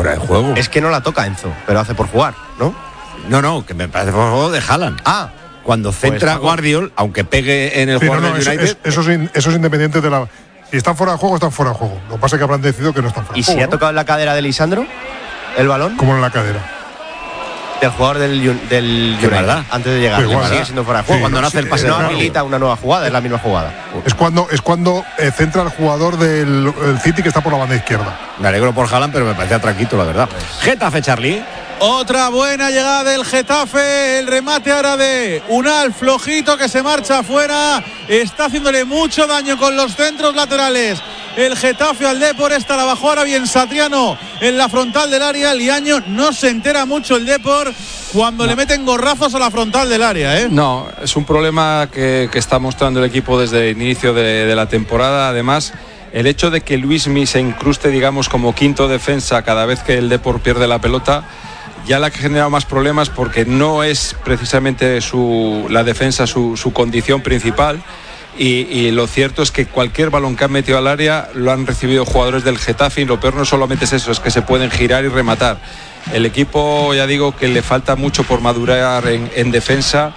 fuera de juego. Es que no la toca Enzo, pero hace por jugar, ¿no? No, que me parece fuera de juego de Haaland. Cuando centra Guardiol, aunque pegue en el jugador del United. Eso es independiente de la. Si están fuera de juego, están fuera de juego. Lo que pasa es que habrán decidido que no están fuera de juego. ¿Y si ha tocado en la cadera de Lisandro el balón? Como en la cadera. Del jugador del United, ¿verdad? Antes de llegar, sigue siendo fuera de juego. Cuando no hace el pase, no habilita una nueva jugada, es la misma jugada. Es cuando centra el jugador del City que está por la banda izquierda. Me alegro por Haaland, pero me parecía tranquilo, la verdad. Getafe, Charlie. Otra buena llegada del Getafe, el remate ahora de Unal, flojito que se marcha afuera, está haciéndole mucho daño con los centros laterales. El Getafe al Depor, esta la bajó ahora bien Satriano en la frontal del área. Liaño no se entera mucho el Depor cuando le meten gorrazos a la frontal del área, No, es un problema que está mostrando el equipo desde el inicio de la temporada. Además, el hecho de que Luismi se incruste, digamos, como quinto defensa cada vez que el Depor pierde la pelota, ya le ha generado más problemas porque no es precisamente la defensa su condición principal. Y lo cierto es que cualquier balón que han metido al área lo han recibido jugadores del Getafe, y lo peor no solamente es eso, es que se pueden girar y rematar. El equipo, ya digo, que le falta mucho por madurar en defensa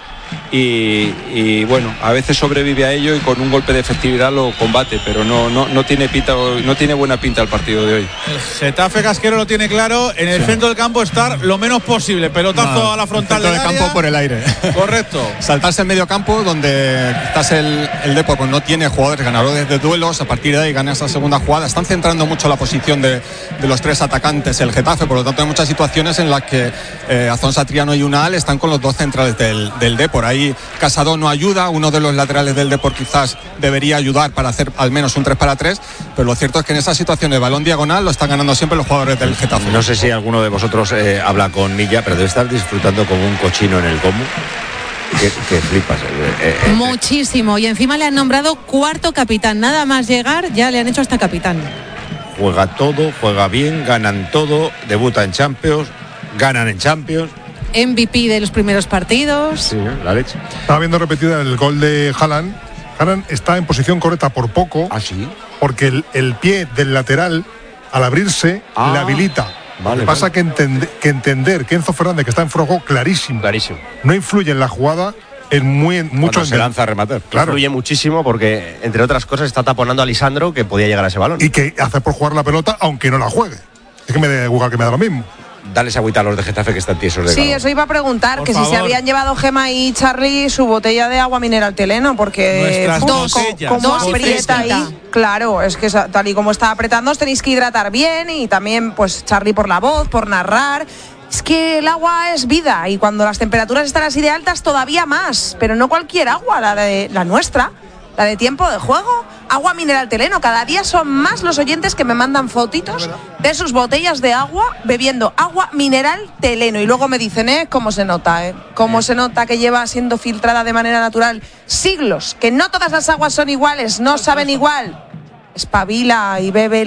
y bueno, a veces sobrevive a ello y con un golpe de efectividad lo combate, pero no tiene buena pinta el partido de hoy. El Getafe Casquero lo tiene claro, en el centro del campo estar lo menos posible, pelotazo a la frontal del área. Campo por el aire. Correcto. Saltarse el medio campo donde quizás el Depor no tiene jugadores ganadores de duelos, a partir de ahí gana esa segunda jugada. Están centrando mucho la posición de los tres atacantes el Getafe, por lo tanto hay muchas situaciones en las que Azón, Satriano y Unal están con los dos centrales del Depor. Ahí Casado no ayuda, uno de los laterales del Depor quizás debería ayudar para hacer al menos un 3-3, pero lo cierto es que en esa situación de balón diagonal lo están ganando siempre los jugadores del Getafe. No sé si alguno de vosotros habla con Milla, pero debe estar disfrutando como un cochino en el Gomu. Que flipas. Muchísimo, y encima le han nombrado cuarto capitán, nada más llegar ya le han hecho hasta capitán. Juega todo, juega bien, ganan todo, debuta en Champions, ganan en Champions. MVP de los primeros partidos. Sí, la leche. Estaba viendo repetida el gol de Haaland. Haaland está en posición correcta por poco. Sí. Porque el pie del lateral, al abrirse, le habilita. Lo que pasa que entender que Enzo Fernández, que está en fuera de juego, clarísimo, no influye en la jugada. Es mucho se lanza a rematar. Claro. Influye muchísimo porque, entre otras cosas, está taponando a Lisandro, que podía llegar a ese balón. Y que hace por jugar la pelota, aunque no la juegue. Es que me da lo mismo. Dale esa agüita a los de Getafe que están tiesos de Sí, calor. eso iba a preguntar, por que favor. Si se habían llevado Gemma y Charlie su botella de agua mineral Teleno, porque como aprieta ahí. Claro, es que tal y como está apretando os tenéis que hidratar bien, y también pues Charlie por la voz, por narrar. Es que el agua es vida, y cuando las temperaturas están así de altas todavía más, pero no cualquier agua, la nuestra, la de Tiempo de Juego. Agua mineral Teleno. Cada día son más los oyentes que me mandan fotitos de sus botellas de agua bebiendo agua mineral Teleno, y luego me dicen, cómo se nota, cómo se nota que lleva siendo filtrada de manera natural siglos, que no todas las aguas son iguales, no saben igual. Espabila y bebe